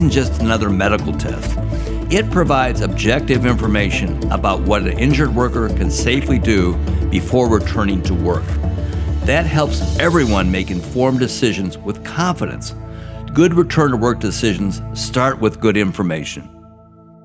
isn't just another medical test. It provides objective information about what an injured worker can safely do before returning to work. That helps everyone make informed decisions with confidence. Good return to work decisions start with good information.